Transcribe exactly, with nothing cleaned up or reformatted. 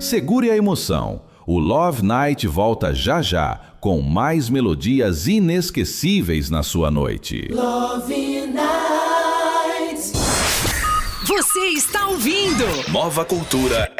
Segure a emoção. O Love Night volta já já, com mais melodias inesquecíveis na sua noite. Love Night. Você está ouvindo Nova Cultura